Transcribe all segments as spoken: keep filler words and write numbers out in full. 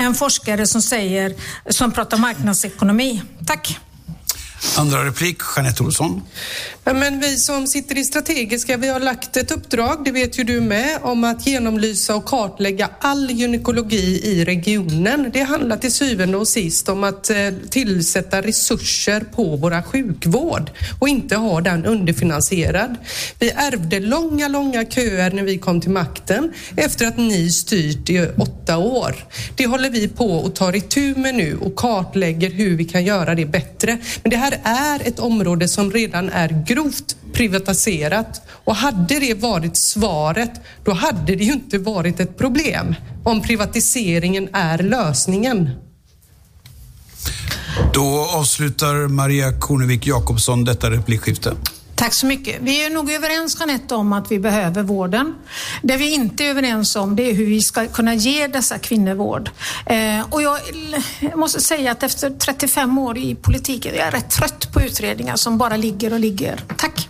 en forskare som säger, som pratar marknadsekonomi. Tack. Andra replik, Jeanette Olsson. Ja, men vi som sitter i strategiska, vi har lagt ett uppdrag, det vet ju du med, om att genomlysa och kartlägga all gynekologi i regionen. Det handlar till syvende och sist om att eh, tillsätta resurser på våra sjukvård och inte ha den underfinansierad. Vi ärvde långa, långa köer när vi kom till makten efter att ni styrt i åtta år. Det håller vi på och tar itu med nu och kartlägger hur vi kan göra det bättre. Men det här är ett område som redan är grovt privatiserat, och hade det varit svaret, då hade det ju inte varit ett problem om privatiseringen är lösningen. Då avslutar Maria Kornevik Jakobsson detta replikskifte. Tack så mycket. Vi är nog överens, Jeanette, om att vi behöver vården. Det vi inte är överens om, det är hur vi ska kunna ge dessa kvinnor vård. Eh, och jag måste säga att efter trettiofem år i politiken, jag är rätt trött på utredningar som bara ligger och ligger. Tack.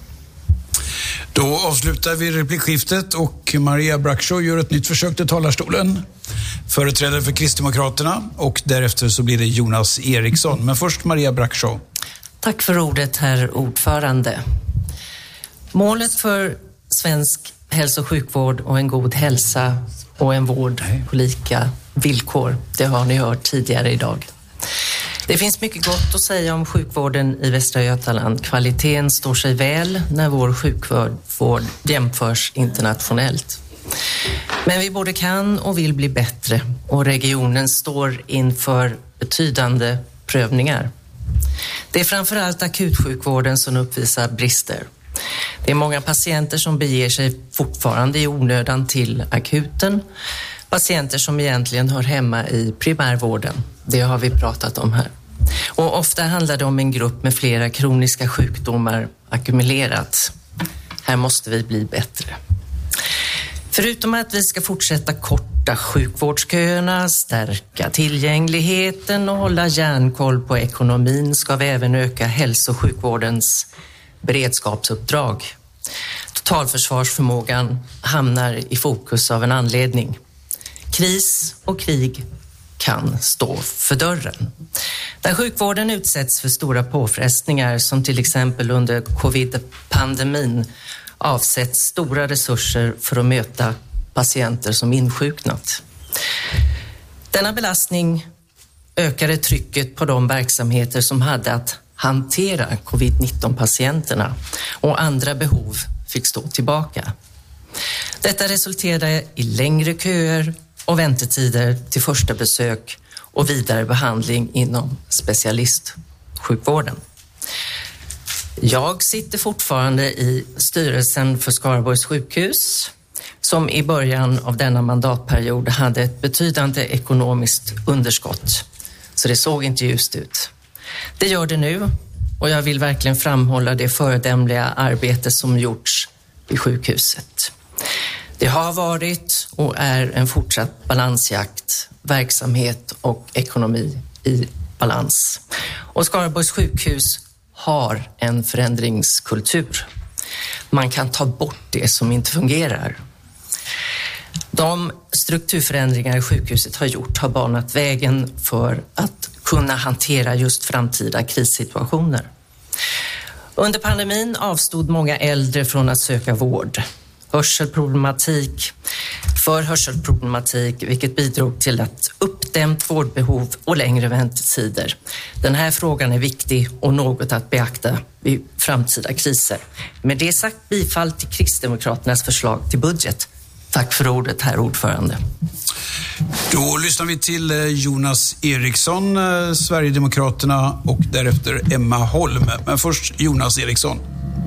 Då avslutar vi replikskiftet och Maria Brakshaw gör ett nytt försök till talarstolen. Företrädare för Kristdemokraterna, och därefter så blir det Jonas Eriksson. Men först Maria Brakshaw. Tack för ordet, herr ordförande. Målet för svensk hälso- och sjukvård och en god hälsa och en vård på lika villkor, det har ni hört tidigare idag. Det finns mycket gott att säga om sjukvården i Västra Götaland. Kvaliteten står sig väl när vår sjukvård jämförs internationellt. Men vi både kan och vill bli bättre, och regionen står inför betydande prövningar. Det är framförallt akutsjukvården som uppvisar brister. Det är många patienter som beger sig fortfarande i onödan till akuten. Patienter som egentligen hör hemma i primärvården. Det har vi pratat om här. Och ofta handlar det om en grupp med flera kroniska sjukdomar ackumulerat. Här måste vi bli bättre. Förutom att vi ska fortsätta korta sjukvårdsköerna, stärka tillgängligheten och hålla järnkoll på ekonomin, ska vi även öka hälso- och sjukvårdens beredskapsuppdrag. Totalförsvarsförmågan hamnar i fokus av en anledning. Kris och krig kan stå för dörren. Där sjukvården utsätts för stora påfrestningar, som till exempel under covid-pandemin, avsätts stora resurser för att möta patienter som insjuknat. Denna belastning ökade trycket på de verksamheter som hade att hantera covid nitton-patienterna, och andra behov fick stå tillbaka. Detta resulterade i längre köer och väntetider till första besök och vidare behandling inom specialistsjukvården. Jag sitter fortfarande i styrelsen för Skaraborgs sjukhus, som i början av denna mandatperiod hade ett betydande ekonomiskt underskott. Så det såg inte just ut. Det gör det nu, och jag vill verkligen framhålla det föredömliga arbete som gjorts i sjukhuset. Det har varit och är en fortsatt balansjakt, verksamhet och ekonomi i balans. Och Skaraborgs sjukhus har en förändringskultur. Man kan ta bort det som inte fungerar. De strukturförändringar sjukhuset har gjort har banat vägen för att kunna hantera just framtida krissituationer. Under pandemin avstod många äldre från att söka vård. Hörselproblematik, för hörselproblematik, vilket bidrog till ett uppdämt vårdbehov och längre väntetider. Den här frågan är viktig och något att beakta vid framtida kriser. Med det sagt, bifall till Kristdemokraternas förslag till budget. Tack för ordet, herr ordförande. Då lyssnar vi till Jonas Eriksson, Sverigedemokraterna, och därefter Emma Holm. Men först Jonas Eriksson.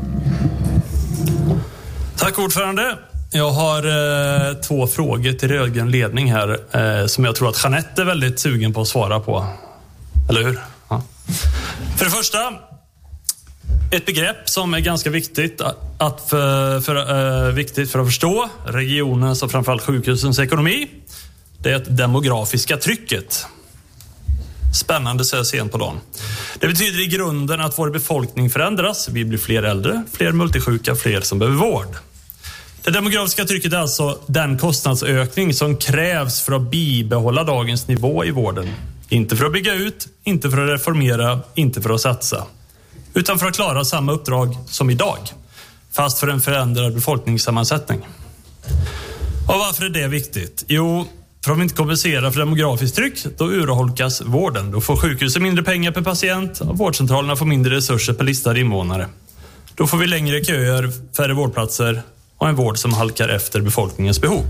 Tack ordförande. Jag har eh, två frågor till rödgrön ledning här eh, som jag tror att Jeanette är väldigt sugen på att svara på. Eller hur? Ja. För det första, ett begrepp som är ganska viktigt att för, för, eh, viktigt för att förstå regionens och framförallt sjukhusens ekonomi. Det är det demografiska trycket. Spännande så här sent på dagen. Det betyder i grunden att vår befolkning förändras. Vi blir fler äldre, fler multisjuka, fler som behöver vård. Det demografiska trycket är alltså den kostnadsökning som krävs för att bibehålla dagens nivå i vården. Inte för att bygga ut, inte för att reformera, inte för att satsa. Utan för att klara samma uppdrag som idag. Fast för en förändrad befolkningssammansättning. Och varför är det viktigt? Jo, för om vi inte kompenserar för demografiskt tryck, då urholkas vården. Då får sjukhusen mindre pengar per patient och vårdcentralerna får mindre resurser per listad invånare. Då får vi längre köer, färre vårdplatser och en vård som halkar efter befolkningens behov.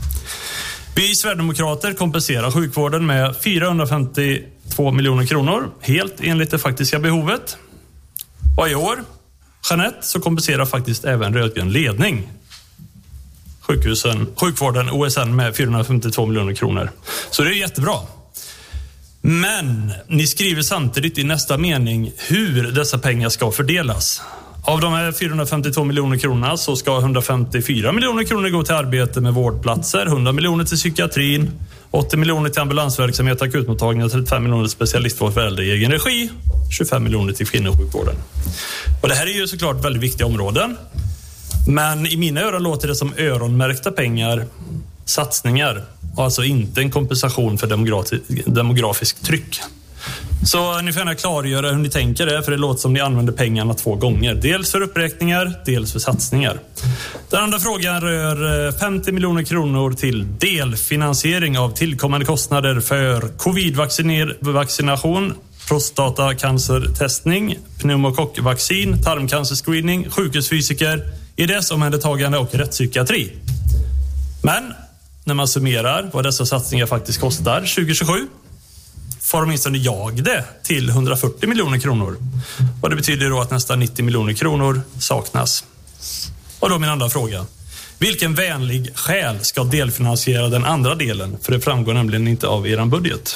Vi sverigedemokrater kompenserar sjukvården med fyrahundrafemtiotvå miljoner kronor, helt enligt det faktiska behovet. Och i år, Jeanette, så kompenserar faktiskt även rödgrön ledning sjukhusen, sjukvården, O S N med fyrahundrafemtiotvå miljoner kronor. Så det är jättebra. Men ni skriver samtidigt i nästa mening hur dessa pengar ska fördelas. Av de här fyrahundrafemtiotvå miljoner kronorna så ska hundrafemtiofyra miljoner kronor gå till arbete med vårdplatser, hundra miljoner till psykiatrin, åttio miljoner till ambulansverksamhet, akutmottagning och trettiofem miljoner till specialistvård för äldre i egen regi, tjugofem miljoner till kvinnosjukvården. Och det här är ju såklart väldigt viktiga områden. Men i mina öron låter det som öronmärkta pengar, satsningar, och alltså inte en kompensation för demografi- demografiskt tryck. Så ni får gärna klargöra hur ni tänker det, för det låter som ni använder pengarna två gånger. Dels för uppräkningar, dels för satsningar. Den andra frågan rör femtio miljoner kronor till delfinansiering av tillkommande kostnader för covid-vaccination, prostatacancertestning, pneumokockvaccin, tarmcancerscreening, sjukhusfysiker, I D S-omhändertagande och rättspsykiatri. Men när man summerar vad dessa satsningar faktiskt kostar tjugohundratjugosju får åtminstone jag det till hundrafyrtio miljoner kronor. Och det betyder då att nästan nittio miljoner kronor saknas. Och då min andra fråga. Vilken vänlig skäl ska delfinansiera den andra delen? För det framgår nämligen inte av er budget.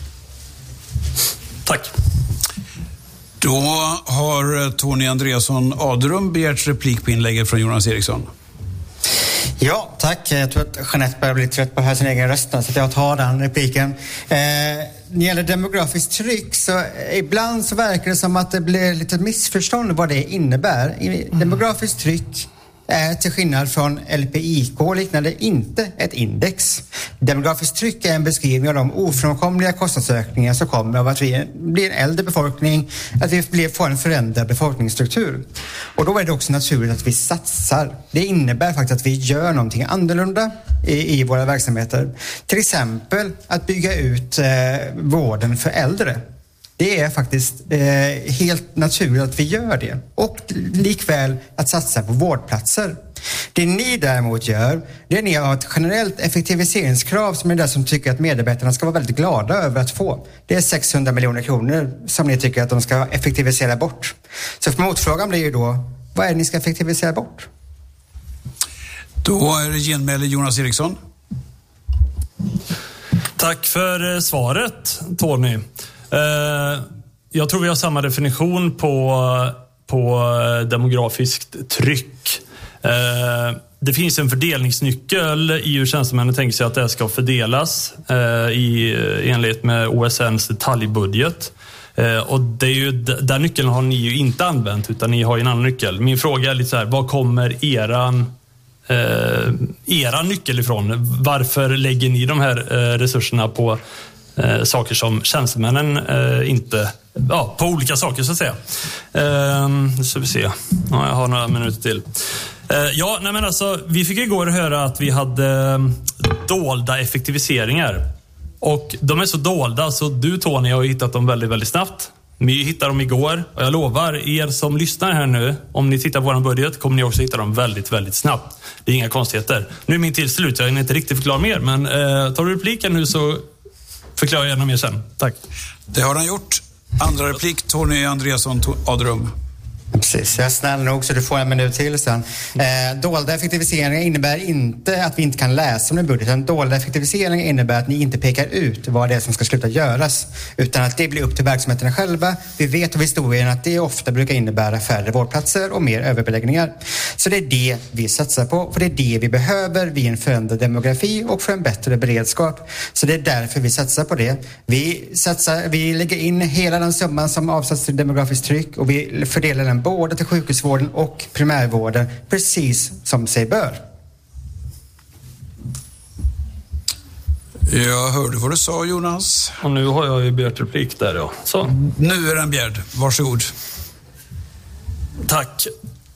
Tack. Då har Tony Andreasson Adrum begärt replik på inlägget från Jonas Eriksson. Ja, tack. Jag tror att Jeanette börjar bli trött på att höra sin egen röst, så att jag tar den repliken. Eh, när det gäller demografiskt tryck så ibland så verkar det som att det blir lite missförstånd vad det innebär. Demografiskt tryck är till skillnad från L P I K liknande inte ett index. Demografiskt tryck är en beskrivning av de ofrånkomliga kostnadsökningar som kommer av att vi blir en äldre befolkning, att vi blir, får en förändrad befolkningsstruktur. Och då är det också naturligt att vi satsar. Det innebär faktiskt att vi gör någonting annorlunda i, i våra verksamheter. Till exempel att bygga ut eh, vården för äldre. Det är faktiskt eh, helt naturligt att vi gör det. Och likväl att satsa på vårdplatser. Det ni däremot gör, det är ni har ett generellt effektiviseringskrav som är det som tycker att medarbetarna ska vara väldigt glada över att få. Det är sexhundra miljoner kronor som ni tycker att de ska effektivisera bort. Så för motfrågan blir ju då, vad är det ni ska effektivisera bort? Då är det genmäle Jonas Eriksson. Tack för svaret, Tony. Jag tror vi har samma definition på, på demografiskt tryck. Det finns en fördelningsnyckel i hur tjänstemännen tänker sig att det ska fördelas i enlighet med O S N:s detaljbudget. Och det är ju, den nyckeln har ni ju inte använt, utan ni har ju en annan nyckel. Min fråga är lite så här, vad kommer eran eh, eran nyckel ifrån? Varför lägger ni de här eh, resurserna på eh, saker som tjänstemännen eh, inte, ja, på olika saker så att säga. Eh, nu ska vi se. Ja, jag har några minuter till. Eh, ja, nej men alltså, vi fick igår höra att vi hade dolda effektiviseringar. Och de är så dolda så du, Tony, har hittat dem väldigt, väldigt snabbt. Vi hittade dem igår och jag lovar er som lyssnar här nu, om ni tittar på vår budget kommer ni också hitta dem väldigt, väldigt snabbt. Det är inga konstigheter. Nu är min tid slut, jag är inte riktigt förklara mer, men eh, tar du repliken nu så förklarar jag gärna mer sen. Tack. Det har han gjort. Andra replik, Tony Andreasson Adrum. Precis, jag är snäll nog så du får en minut till sen. Eh, dolda effektiviseringar innebär inte att vi inte kan läsa om det i budgeten. Dolda effektiviseringar innebär att ni inte pekar ut vad det är som ska sluta göras, utan att det blir upp till verksamheterna själva. Vi vet av historien att det ofta brukar innebära färre vårdplatser och mer överbeläggningar. Så det är det vi satsar på, för det är det vi behöver vid en förändrad demografi och för en bättre beredskap. Så det är därför vi satsar på det. Vi, satsar, vi lägger in hela den summan som avsatts till demografiskt tryck och vi fördelar den både till sjukhusvården och primärvården, precis som sig bör. Jag hörde vad du sa, Jonas. Och nu har jag ju begärt replik där, ja. Så. Nu är den begärd. Varsågod. Tack.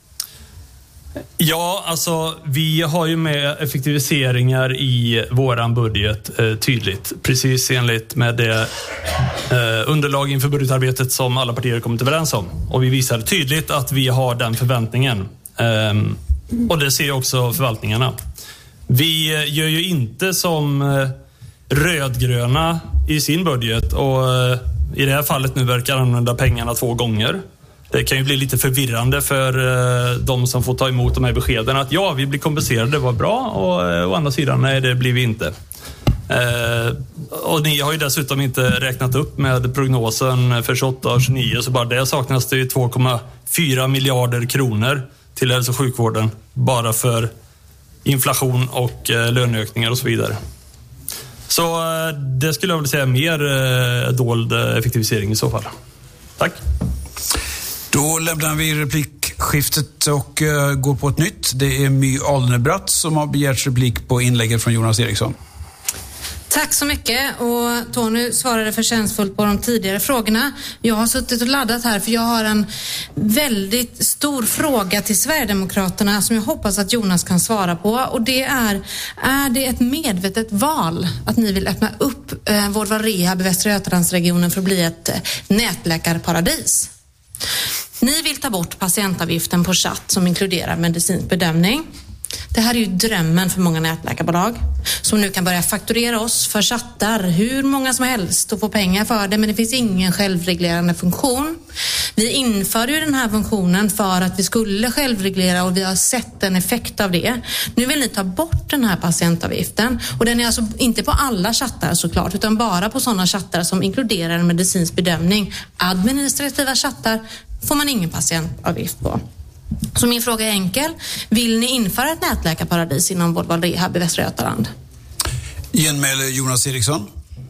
Ja, alltså vi har ju med effektiviseringar i våran budget eh, tydligt. Precis enligt med det eh, underlag inför budgetarbetet som alla partier kommit överens om. Och vi visar tydligt att vi har den förväntningen. Eh, och det ser också förvaltningarna. Vi gör ju inte som eh, rödgröna i sin budget och eh, i det här fallet nu verkar använda pengarna två gånger. Det kan ju bli lite förvirrande för eh, de som får ta emot de här beskeden att ja, vi blir kompenserade, det var bra, och eh, å andra sidan, nej, det blir vi inte. Eh, och ni har ju dessutom inte räknat upp med prognosen för tjugoåtta och tjugonio, så bara det saknas det ju två komma fyra miljarder kronor till hälso- och sjukvården bara för inflation och eh, löneökningar och så vidare. Så eh, det skulle jag vilja säga mer eh, dold effektivisering i så fall. Tack. Då lämnar vi replikskiftet och uh, går på ett nytt. Det är My Alnebratt som har begärt replik på inlägget från Jonas Eriksson. Tack så mycket, och Tony svarade förtjänstfullt på de tidigare frågorna. Jag har suttit och laddat här för jag har en väldigt stor fråga till Sverigedemokraterna som jag hoppas att Jonas kan svara på, och det är: är det ett medvetet val att ni vill öppna upp eh, Vårdval Rehab i Västra Götalandsregionen för att bli ett eh, nätläkarparadis? Ni vill ta bort patientavgiften på chatt som inkluderar medicinsk bedömning. Det här är ju drömmen för många nätläkarbolag som nu kan börja fakturera oss för chattar hur många som helst och få pengar för det, men det finns ingen självreglerande funktion. Vi införde ju den här funktionen för att vi skulle självreglera, och vi har sett en effekt av det. Nu vill ni ta bort den här patientavgiften, och den är alltså inte på alla chattar såklart, utan bara på sådana chattar som inkluderar en medicinsk bedömning. Administrativa chattar får man ingen patientavgift på. Så min fråga är enkel. Vill ni införa ett nätläkarparadis inom Vårdval Rehab i Västra Götaland? Genmäle Jonas Eriksson.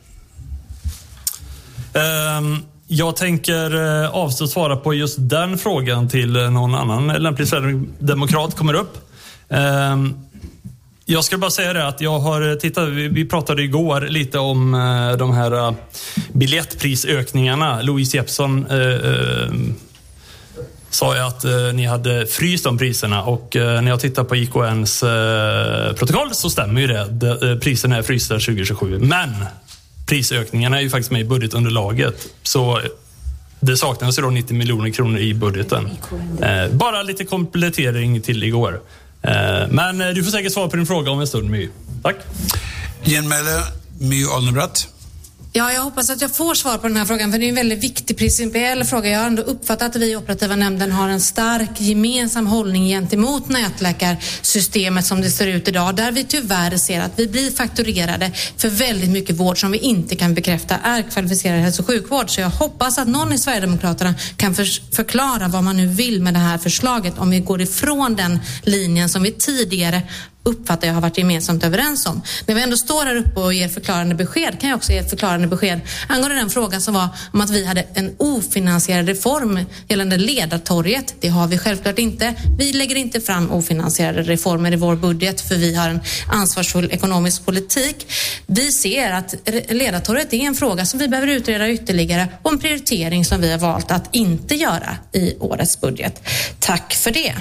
Um, jag tänker uh, avstå svara på just den frågan till uh, någon annan lämplig demokrat kommer upp. Um, jag ska bara säga det att jag har tittat, vi, vi pratade igår lite om uh, de här uh, biljettprisökningarna. Louise Jeppsson uh, uh, sa jag att eh, ni hade fryst de priserna, och eh, när jag tittar på I K N:s eh, protokoll så stämmer ju det. De, eh, priserna är frysta tjugo tjugosju. Men prisökningarna är ju faktiskt med i budgetunderlaget. Så det saknas ju då nittio miljoner kronor i budgeten. Eh, bara lite komplettering till igår. Eh, men eh, du får säkert svara på din fråga om en stund, My. Tack. Genmäle My Alnebratt. Ja, jag hoppas att jag får svar på den här frågan, för det är en väldigt viktig principiell fråga. Jag har ändå uppfattat att vi i operativa nämnden har en stark gemensam hållning gentemot nätläkarsystemet som det ser ut idag, där vi tyvärr ser att vi blir fakturerade för väldigt mycket vård som vi inte kan bekräfta är kvalificerad hälso- och sjukvård. Så jag hoppas att någon i Sverigedemokraterna kan för- förklara vad man nu vill med det här förslaget, om vi går ifrån den linjen som vi tidigare uppfattar jag har varit gemensamt överens om. När vi ändå står här uppe och ger förklarande besked, kan jag också ge ett förklarande besked angående den frågan som var om att vi hade en ofinansierad reform gällande Ledartorget. Det har vi självklart inte. Vi lägger inte fram ofinansierade reformer i vår budget, för vi har en ansvarsfull ekonomisk politik. Vi ser att Ledartorget är en fråga som vi behöver utreda ytterligare, och en prioritering som vi har valt att inte göra i årets budget. Tack för det.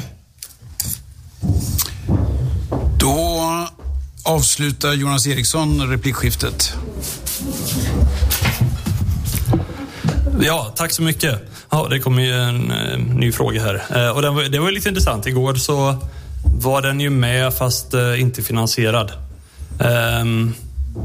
Då avslutar Jonas Eriksson replikskiftet. Ja, tack så mycket. Ja, det kommer ju en eh, ny fråga här. Eh, och den var, det var ju lite intressant. Igår så var den ju med fast eh, inte finansierad. Um,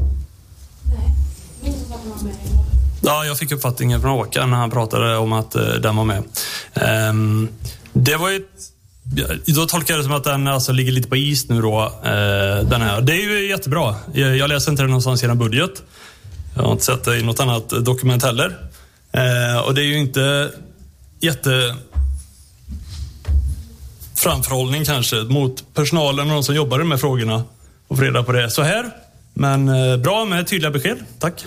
ja, jag fick uppfattningen från Håkan när han pratade om att eh, den var med. Um, det var ju Då tolkar jag det som att den alltså ligger lite på is nu då, eh, den här. Det är ju jättebra. Jag, jag läser inte det någonstans i en budget. Jag har inte sett det i något annat dokument heller. Eh, och det är ju inte jätte framförhållning kanske mot personalen och de som jobbar med frågorna och få reda på det så här. Men eh, bra med tydliga besked. Tack.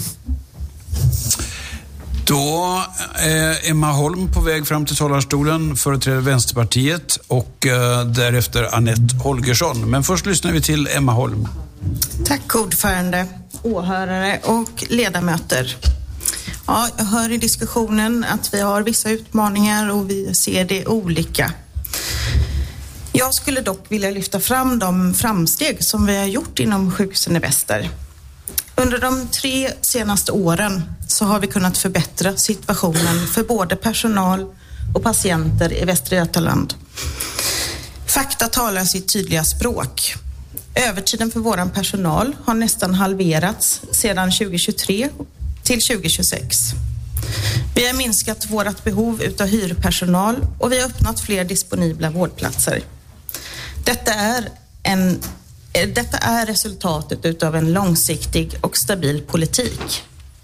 Då är Emma Holm på väg fram till talarstolen, företräder Vänsterpartiet, och eh, därefter Anette Holgersson. Men först lyssnar vi till Emma Holm. Tack ordförande. åhörare och ledamöter. Ja, jag hör i diskussionen att vi har vissa utmaningar och vi ser det olika. Jag skulle dock vilja lyfta fram de framsteg som vi har gjort inom sjukhusen i Väster. Under de tre senaste åren så har vi kunnat förbättra situationen för både personal och patienter i Västra Götaland. Fakta talar sitt tydliga språk. Övertiden för vår personal har nästan halverats sedan tjugohundratjugotre till tjugohundratjugosex. Vi har minskat vårt behov utav hyrpersonal och vi har öppnat fler disponibla vårdplatser. Detta är, en, detta är resultatet utav en långsiktig och stabil politik.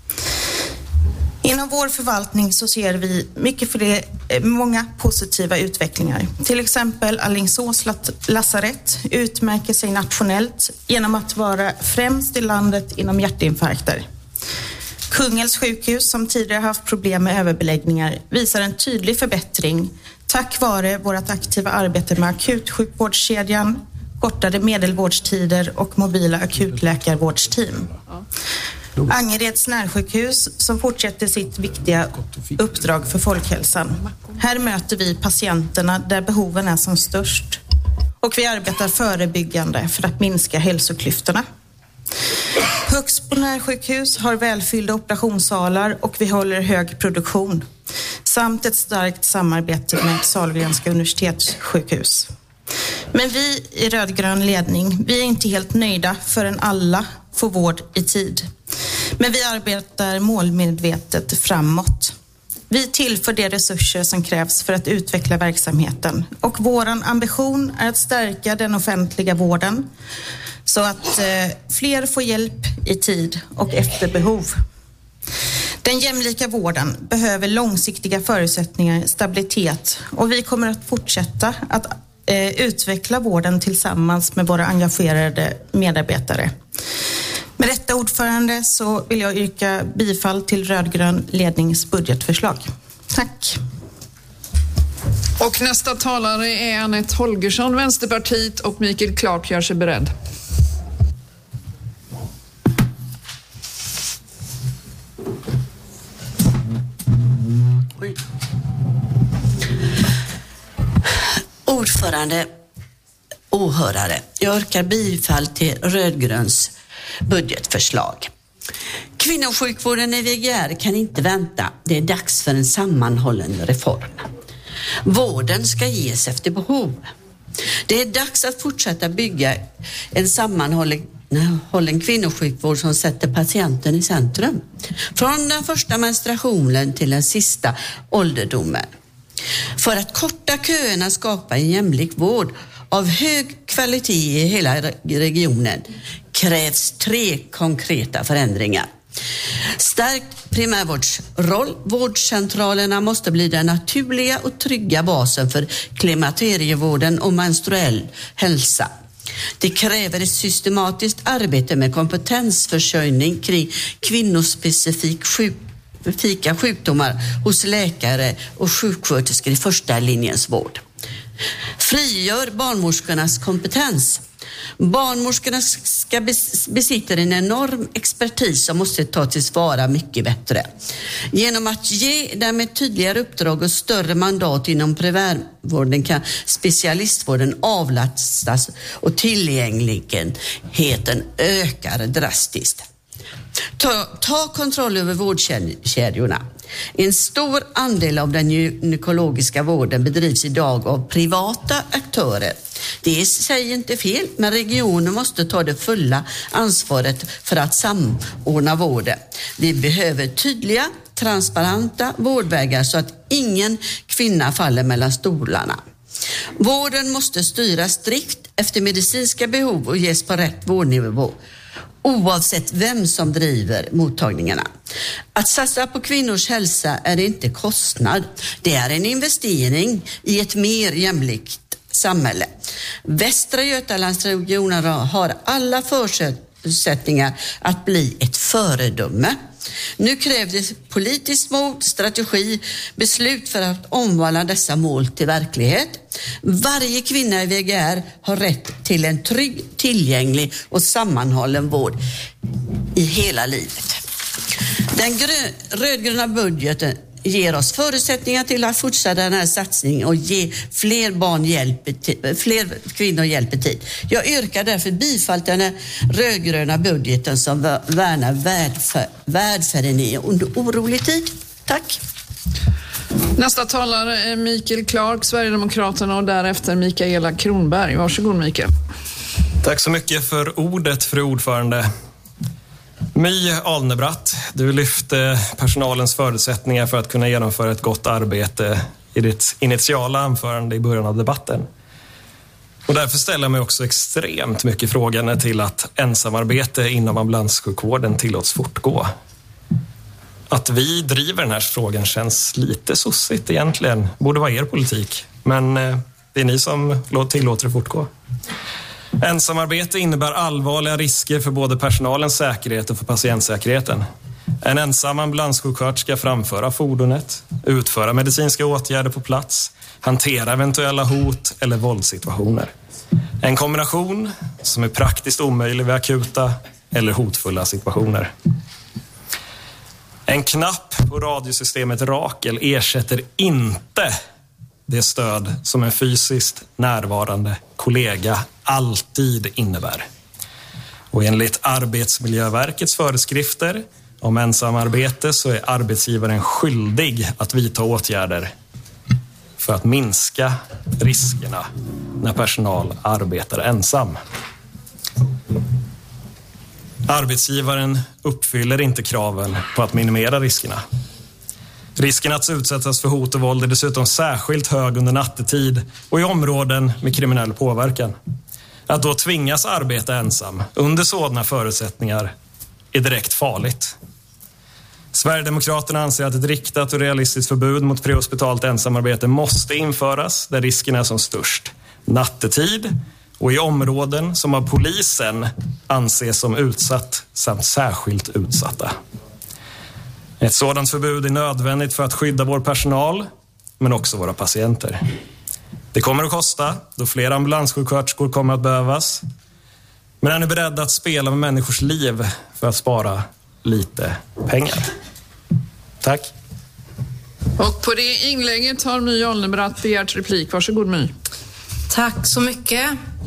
Inom vår förvaltning så ser vi mycket fler, många positiva utvecklingar. Till exempel Alingsås lasarett utmärker sig nationellt genom att vara främst i landet inom hjärtinfarkter. Kungälvs sjukhus, som tidigare haft problem med överbeläggningar, visar en tydlig förbättring tack vare vårt aktiva arbete med akutsjukvårdskedjan, kortade medelvårdstider och mobila akutläkarvårdsteam. Angereds närsjukhus som fortsätter sitt viktiga uppdrag för folkhälsan. Här möter vi patienterna där behoven är som störst och vi arbetar förebyggande för att minska hälsoklyftorna. Högsbo närsjukhus har välfyllda operationssalar och vi håller hög produktion samt ett starkt samarbete med Sahlgrenska universitetssjukhus. Men vi i rödgrön ledning, vi är inte helt nöjda förrän alla får vård i tid. Men vi arbetar målmedvetet framåt. Vi tillför de resurser som krävs för att utveckla verksamheten och våran ambition är att stärka den offentliga vården så att eh, fler får hjälp i tid och efter behov. Den jämlika vården behöver långsiktiga förutsättningar, stabilitet och vi kommer att fortsätta att eh, utveckla vården tillsammans med våra engagerade medarbetare. Med detta ordförande så vill jag yrka bifall till rödgrön lednings budgetförslag. Tack. Och nästa talare är Anette Holgersson, Vänsterpartiet, och Mikael Clark gör sig beredd. Ordförande, åhörare, jag yrkar bifall till rödgröns budgetförslag. Kvinnosjukvården i V G R kan inte vänta. Det är dags för en sammanhållen reform. Vården ska ges efter behov. Det är dags att fortsätta bygga en sammanhållen kvinnosjukvård som sätter patienten i centrum. Från den första menstruationen till den sista ålderdomen. För att korta köerna skapa en jämlik vård av hög kvalitet i hela regionen krävs tre konkreta förändringar. Stärkt primärvårdsroll. Vårdcentralerna måste bli den naturliga och trygga basen för klimakterievården och menstruell hälsa. Det kräver ett systematiskt arbete med kompetensförsörjning kring kvinnospecifik sjuk Fika sjukdomar hos läkare och sjuksköterskor i första linjens vård. Frigör barnmorskornas kompetens. Barnmorskorna ska besitta en enorm expertis som måste ta till svara mycket bättre. Genom att ge dem ett tydligare uppdrag och större mandat inom primärvården kan specialistvården avlastas och tillgängligheten ökar drastiskt. Ta, ta kontroll över vårdkedjorna. En stor andel av den gynekologiska vården bedrivs idag av privata aktörer. Det är i sig inte fel, men regionen måste ta det fulla ansvaret för att samordna vården. Vi behöver tydliga, transparenta vårdvägar så att ingen kvinna faller mellan stolarna. Vården måste styras strikt efter medicinska behov och ges på rätt vårdnivå, oavsett vem som driver mottagningarna. Att satsa på kvinnors hälsa är inte kostnad. Det är en investering i ett mer jämlikt samhälle. Västra Götalandsregionen har alla förutsättningar att bli ett föredöme. Nu krävdes politiskt mod, strategi, beslut för att omvandla dessa mål till verklighet. Varje kvinna i V G R har rätt till en trygg, tillgänglig och sammanhållen vård i hela livet. Den grö- rödgröna budgeten ger oss förutsättningar till att fortsätta den här satsningen och ge fler barn hjälp i tid, fler kvinnor hjälp i tid. Jag yrkar därför bifall till den rödgröna budgeten som värnar välfär, välfärden i under orolig tid. Tack. Nästa talare är Mikael Clark, Sverigedemokraterna, och därefter Mikaela Kronberg. Varsågod Mikael. Tack så mycket för ordet, fru ordförande. My Alnebratt, du lyfte personalens förutsättningar för att kunna genomföra ett gott arbete i ditt initiala anförande i början av debatten. Och därför ställer jag mig också extremt mycket frågan till att ensamarbete inom ambulanssjukvården tillåts fortgå. Att vi driver den här frågan känns lite sossigt egentligen. Borde vara er politik. Men det är ni som tillåter det fortgå. Ensamarbete innebär allvarliga risker för både personalens säkerhet och för patientsäkerheten. En ensam ambulanssjuksköterska framföra fordonet, utföra medicinska åtgärder på plats, hantera eventuella hot eller våldssituationer. En kombination som är praktiskt omöjlig vid akuta eller hotfulla situationer. En knapp på radiosystemet Rakel ersätter inte det stöd som en fysiskt närvarande kollega alltid innebär. Och enligt Arbetsmiljöverkets föreskrifter om ensamarbete så är arbetsgivaren skyldig att vidta åtgärder för att minska riskerna när personal arbetar ensam. Arbetsgivaren uppfyller inte kraven på att minimera riskerna. Risken att utsättas för hot och våld är dessutom särskilt hög under nattetid och i områden med kriminell påverkan. Att då tvingas arbeta ensam under sådana förutsättningar är direkt farligt. Sverigedemokraterna anser att ett riktat och realistiskt förbud mot prehospitalt ensamarbete måste införas där risken är som störst. Nattetid och i områden som av polisen anses som utsatt samt särskilt utsatta. Ett sådant förbud är nödvändigt för att skydda vår personal, men också våra patienter. Det kommer att kosta, då fler ambulanssjuksköterskor kommer att behövas. Men är ni beredda att spela med människors liv för att spara lite pengar? Tack. Och på det inlägget har My Alnebratt begärt replik. Varsågod My. Tack så mycket.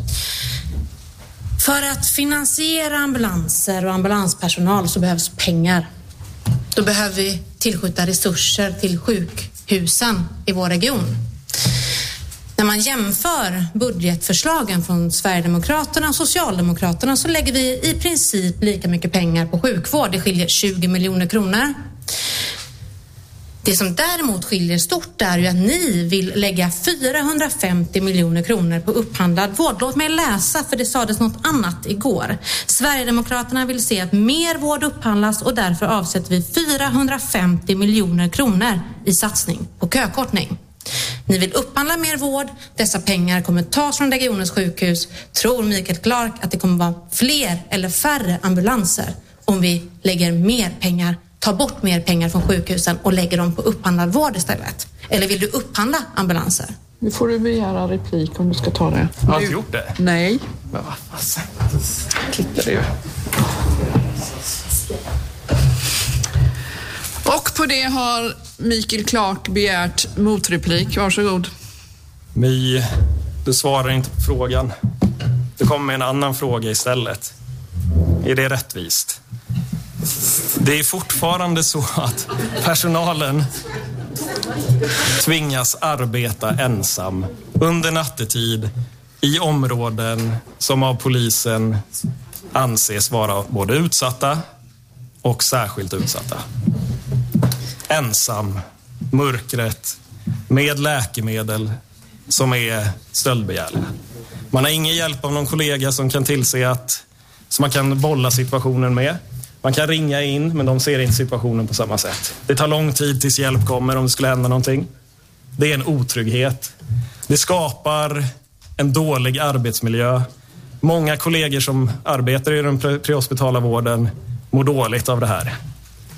För att finansiera ambulanser och ambulanspersonal så behövs pengar. Då behöver vi tillskjuta resurser till sjukhusen i vår region. När man jämför budgetförslagen från Sverigedemokraterna och Socialdemokraterna så lägger vi i princip lika mycket pengar på sjukvård. Det skiljer tjugo miljoner kronor. Det som däremot skiljer stort är ju att ni vill lägga fyrahundrafemtio miljoner kronor på upphandlad vård. Låt mig läsa, för det sades något annat igår. Sverigedemokraterna vill se att mer vård upphandlas och därför avsätter vi fyrahundrafemtio miljoner kronor i satsning på kökortning. Ni vill upphandla mer vård. Dessa pengar kommer tas från regionens sjukhus. Tror Mikael Clark att det kommer vara fler eller färre ambulanser om vi lägger mer pengar, tar bort mer pengar från sjukhusen och lägger dem på upphandlad vård istället? Eller vill du upphandla ambulanser? Nu får du begära replik om du ska ta det. Jag har inte gjort det. Nej. Men vad fasen. Klippte det ju. Och på det har Mikael Clark begärt motreplik. Varsågod. My, du svarar inte på frågan. Du kommer med en annan fråga istället. Är det rättvist? Det är fortfarande så att personalen tvingas arbeta ensam under nattetid i områden som av polisen anses vara både utsatta och särskilt utsatta. Ensam, mörkret, med läkemedel som är stöldbegärliga. Man har ingen hjälp av någon kollega som kan tillse att, som man kan bolla situationen med. Man kan ringa in, men de ser inte situationen på samma sätt. Det tar lång tid tills hjälp kommer om det skulle hända någonting. Det är en otrygghet. Det skapar en dålig arbetsmiljö. Många kollegor som arbetar i den prehospitala vården mår dåligt av det här.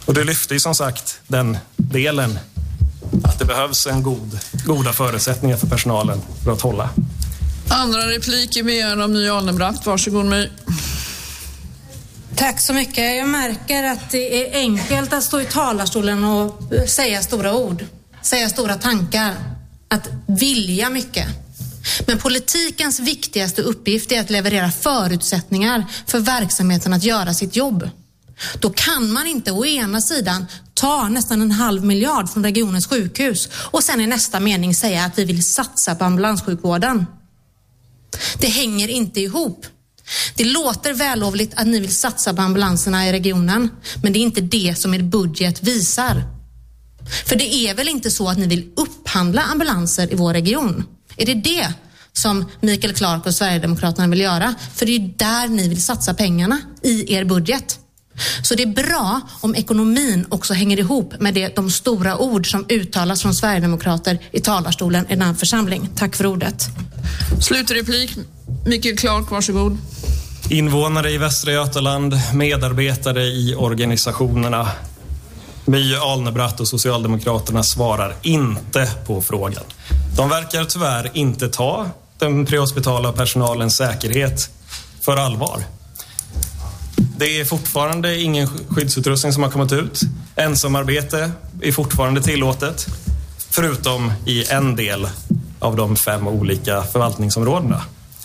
Och du lyfte ju som sagt den delen att det behövs en god, goda förutsättningar för personalen för att hålla. Andra replik är begärd av My Alnebratt. Varsågod My. Tack så mycket. Jag märker att det är enkelt att stå i talarstolen och säga stora ord, säga stora tankar, att vilja mycket. Men politikens viktigaste uppgift är att leverera förutsättningar för verksamheten att göra sitt jobb. Då kan man inte å ena sidan ta nästan en halv miljard från regionens sjukhus och sen i nästa mening säga att vi vill satsa på ambulanssjukvården. Det hänger inte ihop. Det låter vällovligt att ni vill satsa på ambulanserna i regionen, men det är inte det som er budget visar. För det är väl inte så att ni vill upphandla ambulanser i vår region? Är det det som Mikael Clark och Sverigedemokraterna vill göra? För det är där ni vill satsa pengarna i er budget. Så det är bra om ekonomin också hänger ihop med det, de stora ord som uttalas från Sverigedemokrater i talarstolen i den här församling. Tack för ordet. Slutreplik, Mikael Clark, varsågod. Invånare i Västra Götaland, medarbetare i organisationerna. My Alnebratt och Socialdemokraterna svarar inte på frågan. De verkar tyvärr inte ta den prehospitala personalens säkerhet för allvar. Det är fortfarande ingen skyddsutrustning som har kommit ut. Ensamarbete är fortfarande tillåtet, förutom i en del av de fem olika förvaltningsområdena.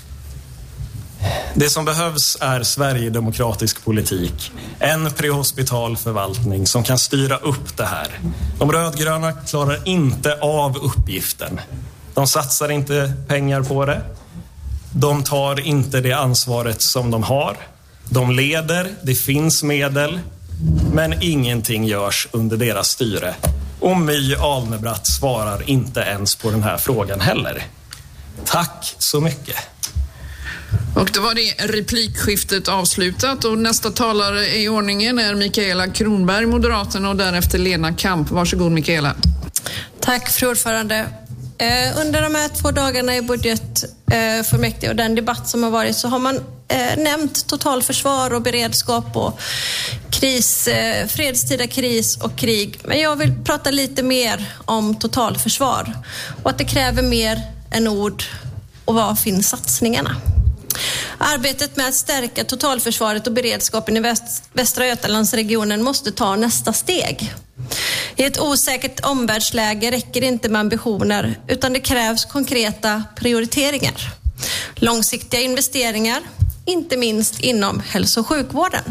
Det som behövs är sverigedemokratisk politik. En prehospital förvaltning som kan styra upp det här. De rödgröna klarar inte av uppgiften. De satsar inte pengar på det. De tar inte det ansvaret som de har. De leder, det finns medel, men ingenting görs under deras styre. Och My Alnebratt svarar inte ens på den här frågan heller. Tack så mycket. Och då var det replikskiftet avslutat och nästa talare i ordningen är Mikaela Kronberg, Moderaterna, och därefter Lena Kamp. Varsågod Mikaela. Tack fru ordförande. Eh, under de här två dagarna i budgetfullmäktige eh, och den debatt som har varit så har man eh, nämnt totalförsvar och beredskap och kris, eh, fredstida kris och krig. Men jag vill prata lite mer om totalförsvar och att det kräver mer än ord. Och var finns satsningarna? Arbetet med att stärka totalförsvaret och beredskapen i Väst, Västra Götalandsregionen måste ta nästa steg. I ett osäkert omvärldsläge räcker det inte med ambitioner utan det krävs konkreta prioriteringar. Långsiktiga investeringar, inte minst inom hälso- och sjukvården.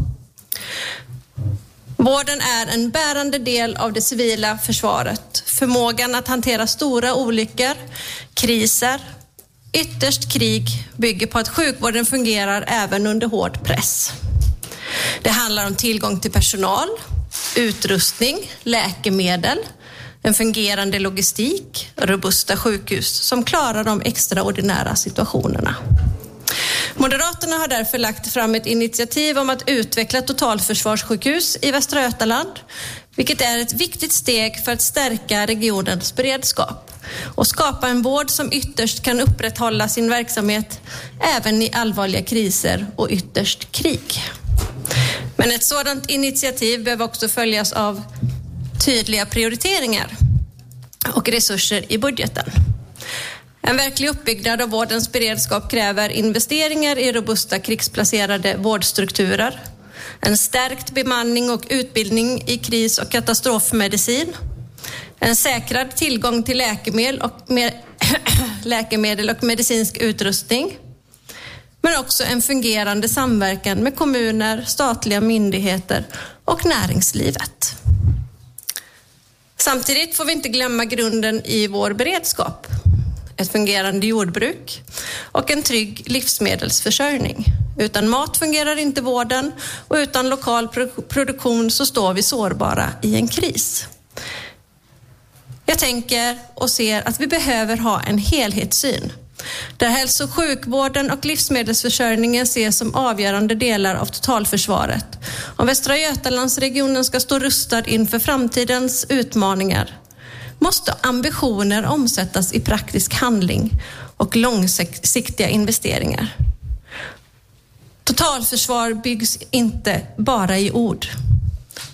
Vården är en bärande del av det civila försvaret. Förmågan att hantera stora olyckor, kriser, ytterst krig bygger på att sjukvården fungerar även under hård press. Det handlar om tillgång till personal, utrustning, läkemedel, en fungerande logistik, robusta sjukhus som klarar de extraordinära situationerna. Moderaterna har därför lagt fram ett initiativ om att utveckla totalförsvarssjukhus i Västra Götaland, vilket är ett viktigt steg för att stärka regionens beredskap och skapa en vård som ytterst kan upprätthålla sin verksamhet även i allvarliga kriser och ytterst krig. Men ett sådant initiativ behöver också följas av tydliga prioriteringar och resurser i budgeten. En verklig uppbyggnad av vårdens beredskap kräver investeringar i robusta krigsplacerade vårdstrukturer, en stärkt bemanning och utbildning i kris- och katastrofmedicin, en säkrad tillgång till läkemedel och, med, läkemedel och medicinsk utrustning, men också en fungerande samverkan med kommuner, statliga myndigheter och näringslivet. Samtidigt får vi inte glömma grunden i vår beredskap. Ett fungerande jordbruk och en trygg livsmedelsförsörjning. Utan mat fungerar inte vården och utan lokal produktion så står vi sårbara i en kris. Jag tänker och ser att vi behöver ha en helhetssyn där hälso- och sjukvården och livsmedelsförsörjningen ses som avgörande delar av totalförsvaret. Om Västra Götalandsregionen ska stå rustad inför framtidens utmaningar måste ambitioner omsättas i praktisk handling och långsiktiga investeringar. Totalförsvar byggs inte bara i ord.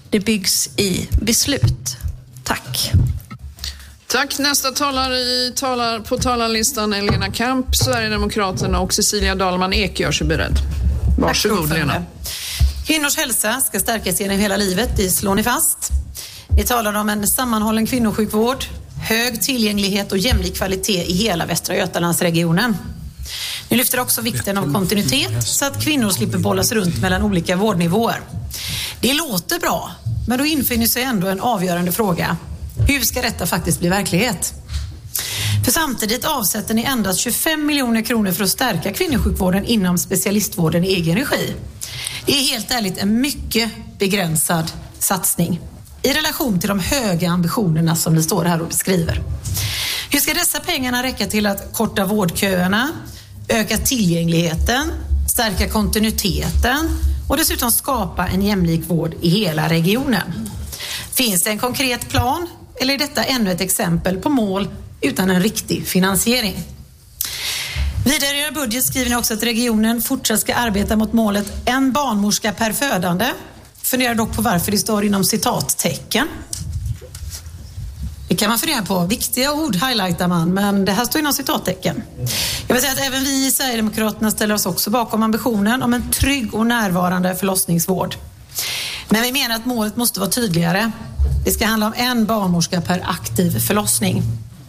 det byggs i beslut. Tack. Tack. Nästa talare i, talar, på talarlistan är Lena Kamp, Sverigedemokraterna, och Cecilia Dalman Ek gör sig beredd. Varsågod Lena. Kvinnors hälsa ska stärkas genom hela livet, det slår ni fast. Vi talar om en sammanhållen kvinnosjukvård, hög tillgänglighet och jämlik kvalitet i hela Västra Götalandsregionen. Ni lyfter också vikten av kontinuitet så att kvinnor slipper bollas runt mellan olika vårdnivåer. Det låter bra, men då infinner sig ändå en avgörande fråga. Hur ska detta faktiskt bli verklighet? För samtidigt avsätter ni endast tjugofem miljoner kronor för att stärka kvinnosjukvården inom specialistvården i egen regi. Det är helt ärligt en mycket begränsad satsning i relation till de höga ambitionerna som ni står här och beskriver. Hur ska dessa pengarna räcka till att korta vårdköerna, öka tillgängligheten, stärka kontinuiteten och dessutom skapa en jämlik vård i hela regionen? Finns det en konkret plan eller är detta ännu ett exempel på mål utan en riktig finansiering? Vidare i er budget skriver ni också att regionen fortsatt ska arbeta mot målet en barnmorska per födande. Funderar dock på varför det står inom citattecken. Det kan man fundera på. Viktiga ord highlightar man, men det här står inom citattecken. Jag vill säga att även vi i Sverigedemokraterna ställer oss också bakom ambitionen om en trygg och närvarande förlossningsvård. Men vi menar att målet måste vara tydligare. Det ska handla om en barnmorska per aktiv förlossning.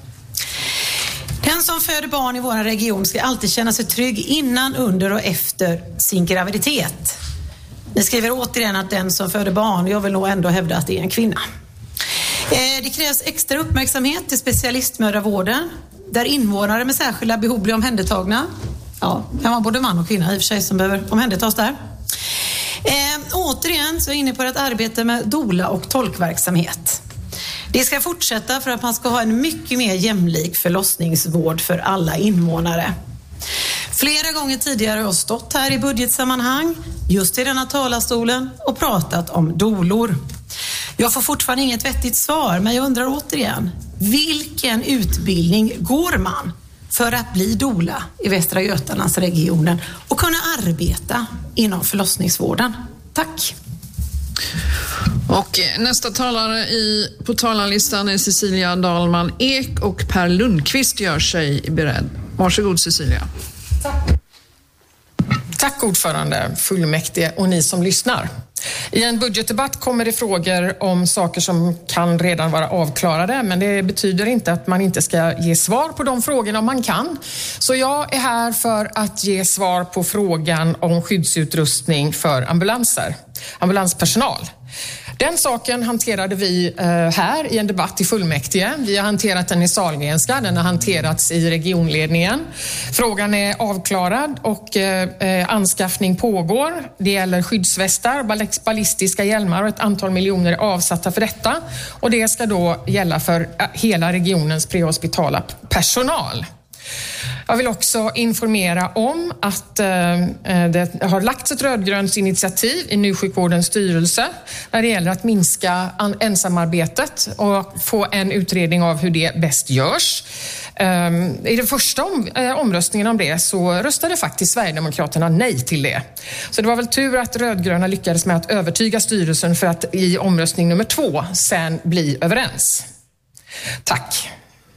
Den som föder barn i vår region ska alltid känna sig trygg innan, under och efter sin graviditet. Ni skriver återigen att den som föder barn, jag vill nog ändå hävda att det är en kvinna. Det krävs extra uppmärksamhet till specialistmödravården där invånare med särskilda behov blir omhändertagna. Ja, det kan vara både man och kvinna i och för sig som behöver omhändertas där. Eh, återigen så är jag inne på ett arbete med doula och tolkverksamhet. Det ska fortsätta för att man ska ha en mycket mer jämlik förlossningsvård för alla invånare. Flera gånger tidigare har jag stått här i budgetsammanhang, just i denna talarstolen, och pratat om doulor. Jag får fortfarande inget vettigt svar, men jag undrar återigen, vilken utbildning går man för att bli doula i Västra Götalandsregionen och kunna arbeta inom förlossningsvården? Tack. Och nästa talare i, på talarlistan är Cecilia Dalman Ek, och Per Lundqvist gör sig beredd. Varsågod Cecilia. Tack. Tack ordförande, fullmäktige och ni som lyssnar. I en budgetdebatt kommer det frågor om saker som kan redan vara avklarade, men det betyder inte att man inte ska ge svar på de frågorna om man kan. Så jag är här för att ge svar på frågan om skyddsutrustning för ambulanser, ambulanspersonal. Den saken hanterade vi här i en debatt i fullmäktige. Vi har hanterat den i Sahlgrenska, den har hanterats i regionledningen. Frågan är avklarad och anskaffning pågår. Det gäller skyddsvästar, ballistiska hjälmar och ett antal miljoner är avsatta för detta. Och det ska då gälla för hela regionens prehospitala personal. Jag vill också informera om att eh, det har lagts ett rödgrönt initiativ i Nysjukvårdens styrelse när det gäller att minska ensamarbetet och få en utredning av hur det bäst görs. Eh, I den första om, eh, omröstningen om det så röstade faktiskt Sverigedemokraterna nej till det. Så det var väl tur att rödgröna lyckades med att övertyga styrelsen för att i omröstning nummer två sen bli överens. Tack.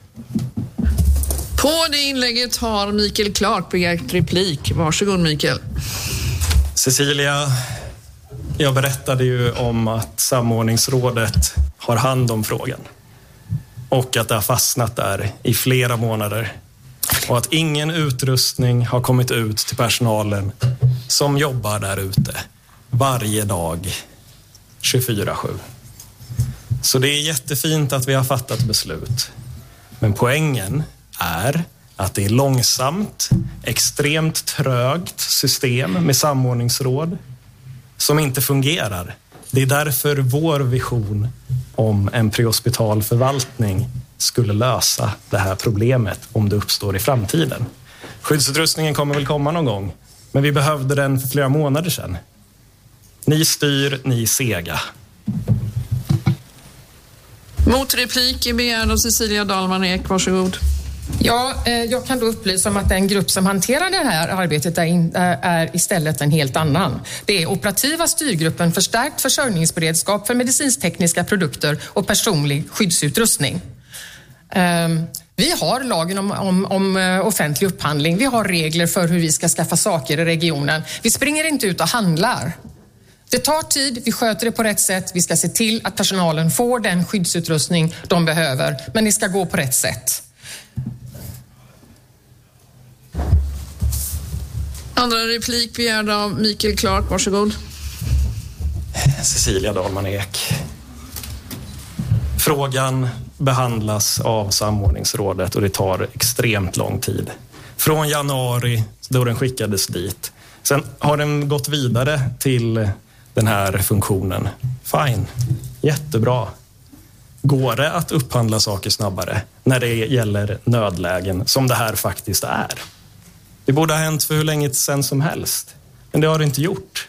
På det inlägget har Mikael Clark begärt replik. Varsågod Mikael. Cecilia, jag berättade ju om att samordningsrådet har hand om frågan. Och att det har fastnat där i flera månader. Och att ingen utrustning har kommit ut till personalen som jobbar där ute varje dag tjugofyra sju. Så det är jättefint att vi har fattat beslut. Men poängen är att det är långsamt, extremt trögt system med samordningsråd som inte fungerar. Det är därför vår vision om en prehospital förvaltning skulle lösa det här problemet om det uppstår i framtiden. Skyddsutrustningen kommer väl komma någon gång, men vi behövde den för flera månader sedan. Ni styr, ni sega. Mot replik är begärd av Cecilia Dalman Ek. Varsågod. Ja, jag kan då upplysa om att den grupp som hanterar det här arbetet är, in, är istället en helt annan. Det är operativa styrgruppen för stärkt försörjningsberedskap för medicinstekniska produkter och personlig skyddsutrustning. Vi har lagen om, om, om offentlig upphandling. Vi har regler för hur vi ska skaffa saker i regionen. Vi springer inte ut och handlar. Det tar tid, vi sköter det på rätt sätt. Vi ska se till att personalen får den skyddsutrustning de behöver. Men det ska gå på rätt sätt. Andra replik begärd av Mikael Clark, varsågod. Cecilia Dahlman Ek. Frågan behandlas av samordningsrådet och det tar extremt lång tid. Från januari då den skickades dit. Sen har den gått vidare till den här funktionen. Fine, jättebra. Går det att upphandla saker snabbare när det gäller nödlägen som det här faktiskt är? Det borde ha hänt för hur länge sedan som helst. Men det har det inte gjort.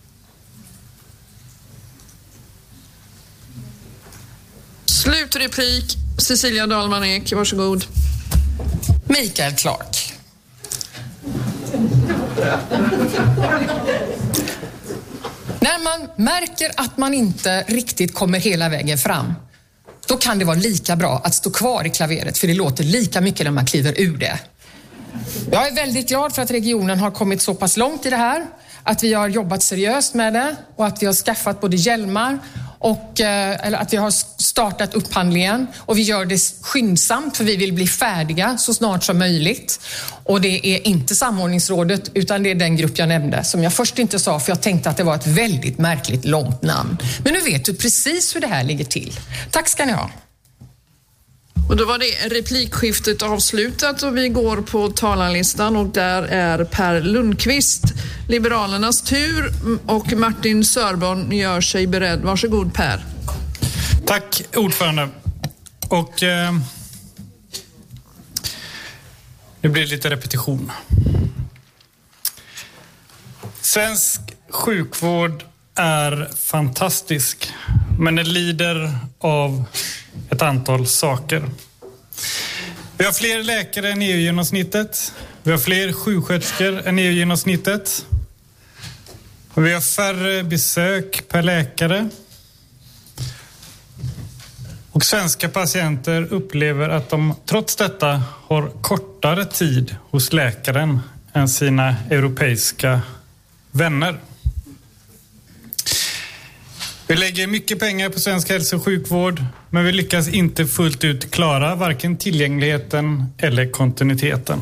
Slutreplik, Cecilia Dahlman Ek, varsågod. Mikael Clark. När man märker att man inte riktigt kommer hela vägen fram, då kan det vara lika bra att stå kvar i klaveret, för det låter lika mycket när man kliver ur det. Jag är väldigt glad för att regionen har kommit så pass långt i det här, att vi har jobbat seriöst med det och att vi har skaffat både hjälmar och eller att vi har startat upphandlingen, och vi gör det skyndsamt för vi vill bli färdiga så snart som möjligt. Och det är inte samordningsrådet utan det är den grupp jag nämnde som jag först inte sa, för jag tänkte att det var ett väldigt märkligt långt namn. Men nu vet du precis hur det här ligger till. Tack ska ni ha. Och då var det replikskiftet avslutat och vi går på talarlistan, och där är Per Lundqvist, Liberalernas tur, och Martin Sörborn gör sig beredd. Varsågod Per. Tack ordförande. Och eh, det blir lite repetition. Svensk sjukvård är fantastisk, men den lider av ett antal saker. Vi har fler läkare än E U-genomsnittet. Vi har fler sjuksköterskor än E U-genomsnittet. Och vi har färre besök per läkare. Och svenska patienter upplever att de trots detta har kortare tid hos läkaren än sina europeiska vänner. Vi lägger mycket pengar på svensk hälso- och sjukvård, men vi lyckas inte fullt ut klara varken tillgängligheten eller kontinuiteten.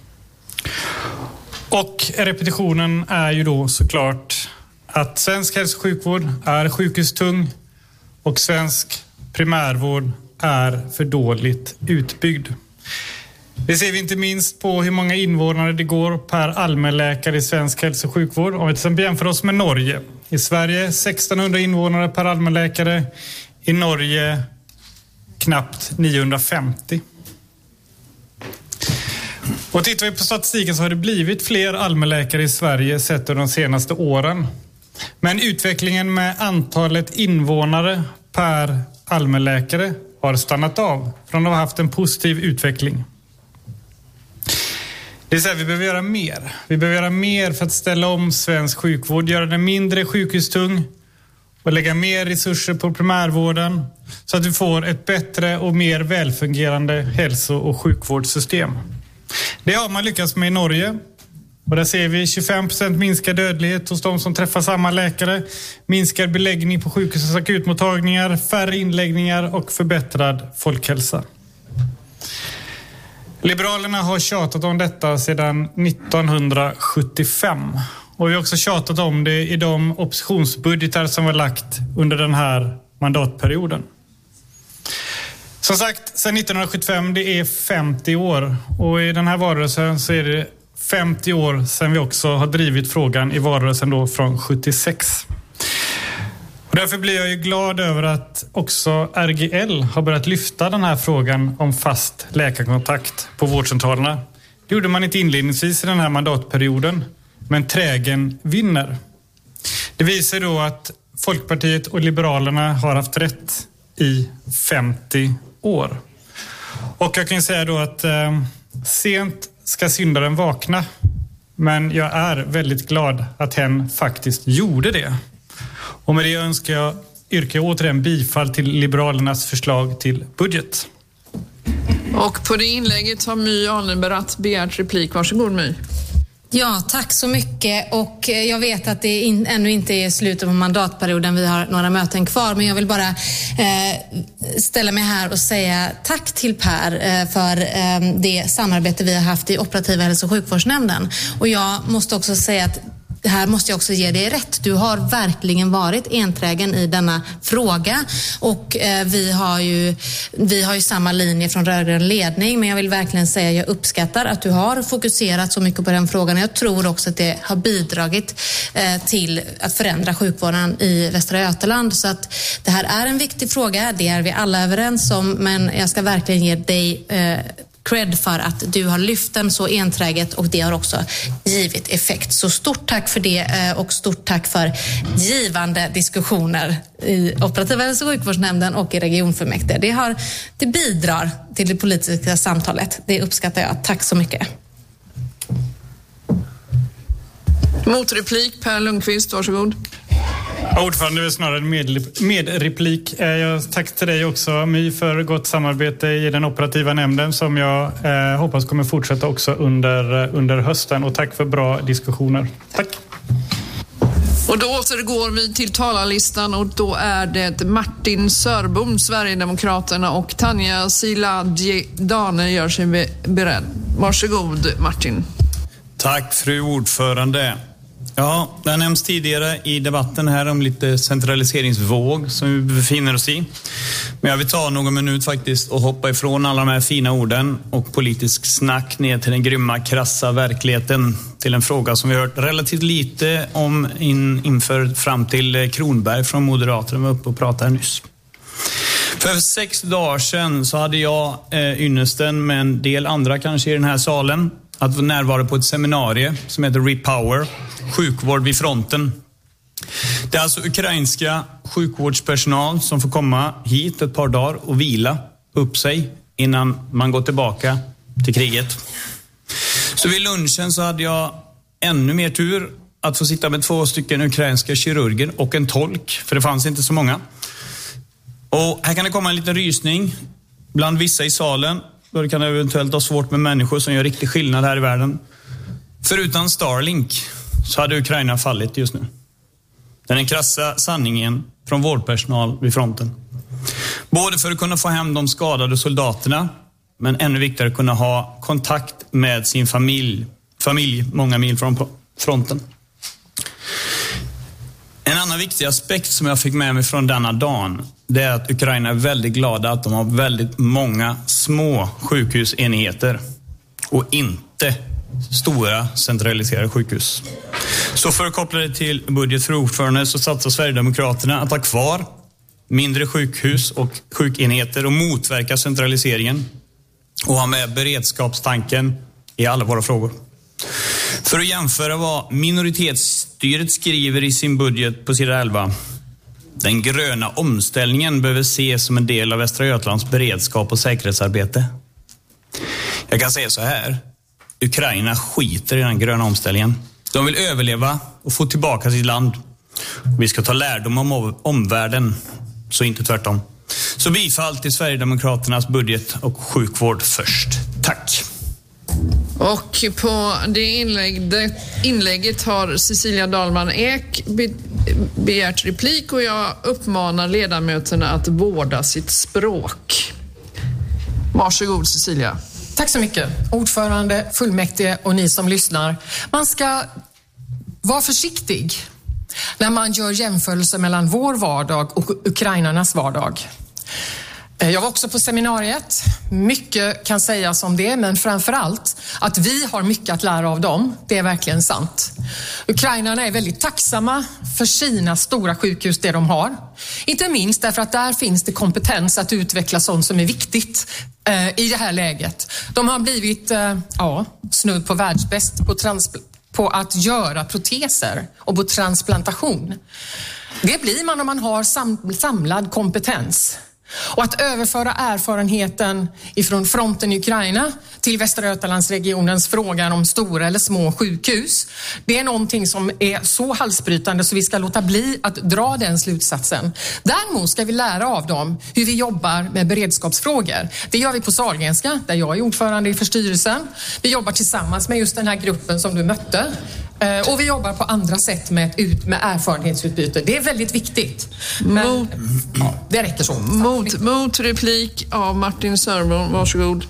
Och repetitionen är ju då såklart att svensk hälso- och sjukvård är sjukhustung och svensk primärvård är för dåligt utbyggd. Det ser vi inte minst på hur många invånare det går per allmänläkare i svensk hälso- och sjukvård. Om vi till exempel jämför oss med Norge. I Sverige sextonhundra invånare per allmänläkare. I Norge knappt niohundrafemtio. Och tittar vi på statistiken så har det blivit fler allmänläkare i Sverige sett under de senaste åren. Men utvecklingen med antalet invånare per allmänläkare har stannat av. Från att ha haft en positiv utveckling. Det är så här, vi behöver göra mer. Vi behöver göra mer för att ställa om svensk sjukvård, göra den mindre sjukhustung och lägga mer resurser på primärvården så att vi får ett bättre och mer välfungerande hälso- och sjukvårdssystem. Det har man lyckats med i Norge. Och där ser vi tjugofem procent minskad dödlighet hos de som träffar samma läkare, minskad beläggning på sjukhusens akutmottagningar, färre inläggningar och förbättrad folkhälsa. Liberalerna har tjatat om detta sedan nittonhundrasjuttiofem och vi har också tjatat om det i de oppositionsbudgetar som var lagt under den här mandatperioden. Som sagt, sedan nittonhundrasjuttiofem, det är femtio år och i den här valrörelsen så är det femtio år sedan vi också har drivit frågan i valrörelsen då från sjuttiosex. Och därför blir jag ju glad över att också R G L har börjat lyfta den här frågan om fast läkarkontakt på vårdcentralerna. Det gjorde man inte inledningsvis i den här mandatperioden, men trägen vinner. Det visar då att Folkpartiet och Liberalerna har haft rätt i femtio år. Och jag kan säga då att eh, sent ska syndaren vakna. Men jag är väldigt glad att hen faktiskt gjorde det. Och med det önskar jag yrka återigen bifall till Liberalernas förslag till budget. Och på det inlägget har My Alnebratt begärt replik. Varsågod My. Ja, tack så mycket. Och jag vet att det in, ännu inte är slutet på mandatperioden. Vi har några möten kvar. Men jag vill bara eh, ställa mig här och säga tack till Per eh, för eh, det samarbete vi har haft i operativa hälso- och sjukvårdsnämnden. Och jag måste också säga att här måste jag också ge dig rätt. Du har verkligen varit enträgen i denna fråga och eh, vi har ju vi har ju samma linje från rödgrön ledning, men jag vill verkligen säga att jag uppskattar att du har fokuserat så mycket på den frågan. Jag tror också att det har bidragit eh, till att förändra sjukvården i Västra Götaland, så att det här är en viktig fråga, det är vi alla överens om, men jag ska verkligen ge dig eh, cred för att du har lyft den så enträget och det har också givit effekt. Så stort tack för det och stort tack för givande diskussioner i operativa hälso- och sjukvårdsnämnden och i regionfullmäktige. Det, har, det bidrar till det politiska samtalet. Det uppskattar jag. Tack så mycket. Motreplik, Per Lundqvist, varsågod. Ordförande, är snarare med, med replik. Jag tack till dig också, My, för gott samarbete i den operativa nämnden som jag eh, hoppas kommer fortsätta också under, under hösten. Och tack för bra diskussioner. Tack. Och då återgår vi till talarlistan och då är det Martin Sörbom, Sverigedemokraterna, och Tanja Siladji Dane gör sig beredd. Varsågod Martin. Tack fru ordförande. Ja, det har nämnts tidigare i debatten här om lite centraliseringsvåg som vi befinner oss i. Men jag vill ta någon minut faktiskt och hoppa ifrån alla de här fina orden och politisk snack ner till den grymma, krassa verkligheten, till en fråga som vi har hört relativt lite om in, inför fram till Kronberg från Moderaterna var uppe och pratade nyss. För sex dagar sedan så hade jag eh, ynnesten med en del andra kanske i den här salen att vara närvaro på ett seminarium som heter Repower, sjukvård vid fronten. Det är alltså ukrainska sjukvårdspersonal som får komma hit ett par dagar och vila upp sig innan man går tillbaka till kriget. Så vid lunchen så hade jag ännu mer tur att få sitta med två stycken ukrainska kirurger och en tolk, för det fanns inte så många. Och här kan det komma en liten rysning bland vissa i salen. Då det kan eventuellt ha svårt med människor som gör riktig skillnad här i världen. För utan Starlink så hade Ukraina fallit just nu. Den är den krassa sanningen från vårdpersonal vid fronten. Både för att kunna få hem de skadade soldaterna, men ännu viktigare att kunna ha kontakt med sin familj. Familj många mil från fronten. En annan viktig aspekt som jag fick med mig från denna dagen, det är att Ukraina är väldigt glada att de har väldigt många små sjukhusenheter och inte stora centraliserade sjukhus. Så för att koppla det till budget för ordförande så satsar Sverigedemokraterna att ha kvar mindre sjukhus och sjukenheter och motverka centraliseringen och ha med beredskapstanken i alla våra frågor. För att jämföra vad minoritetsstyret skriver i sin budget på sida elva. Den gröna omställningen behöver ses som en del av Västra Götalands beredskap och säkerhetsarbete. Jag kan säga så här. Ukraina skiter i den gröna omställningen. De vill överleva och få tillbaka sitt land. Vi ska ta lärdom om omvärlden, så inte tvärtom. Så bifall till Sverigedemokraternas budget och sjukvård först. Tack. Och på det inlägget, inlägget har Cecilia Dahlman Ek be, begärt replik och jag uppmanar ledamöterna att vårda sitt språk. Varsågod Cecilia. Tack så mycket. Ordförande, fullmäktige och ni som lyssnar. Man ska vara försiktig när man gör jämförelser mellan vår vardag och ukrainarnas vardag. Jag var också på seminariet. Mycket kan sägas om det, men framförallt att vi har mycket att lära av dem. Det är verkligen sant. Ukrainarna är väldigt tacksamma för sina stora sjukhus, det de har. Inte minst därför att där finns det kompetens att utveckla sånt som är viktigt eh, i det här läget. De har blivit eh, ja, snudd på världsbäst på, trans- på att göra proteser och på transplantation. Det blir man om man har sam- samlad kompetens. Och att överföra erfarenheten ifrån fronten i Ukraina till Västra Götalandsregionens frågan om stora eller små sjukhus, det är någonting som är så halsbrytande så vi ska låta bli att dra den slutsatsen. Däremot ska vi lära av dem hur vi jobbar med beredskapsfrågor. Det gör vi på Sahlgrenska, där jag är ordförande för styrelsen. Vi jobbar tillsammans med just den här gruppen som du mötte. Och vi jobbar på andra sätt med, ett ut, med erfarenhetsutbyte. Det är väldigt viktigt. Men, mot, ja, det räcker så. Mot, mot replik av Martin Sörborn, varsågod.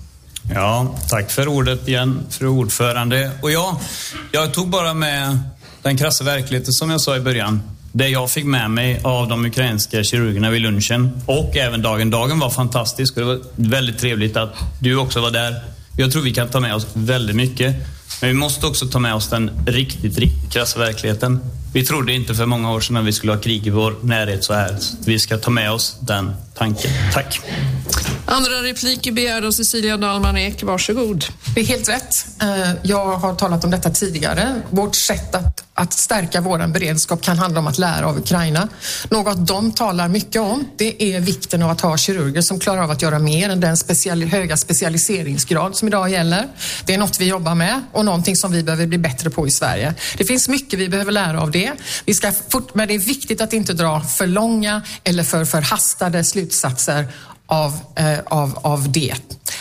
Ja, tack för ordet igen, fru ordförande. Och ja, jag tog bara med den krassa verkligheten som jag sa i början. Det jag fick med mig av de ukrainska kirurgerna vid lunchen och även dagen. Dagen var fantastisk och det var väldigt trevligt att du också var där. Jag tror vi kan ta med oss väldigt mycket. Men vi måste också ta med oss den riktigt, riktigt krassa verkligheten. Vi trodde inte för många år sedan att vi skulle ha krig i vår närhet så här. Vi ska ta med oss den tanken. Tack. Andra repliker begärd av Cecilia Dahlman Ek. Varsågod. Det är helt rätt. Jag har talat om detta tidigare. Vårt sätt att, att stärka vår beredskap kan handla om att lära av Ukraina. Något de talar mycket om, det är vikten av att ha kirurger som klarar av att göra mer än den special, höga specialiseringsgrad som idag gäller. Det är något vi jobbar med och någonting som vi behöver bli bättre på i Sverige. Det finns mycket vi behöver lära av det. Vi ska fort, men det är viktigt att inte dra för långa eller för förhastade slutsatser av, eh, av, av det.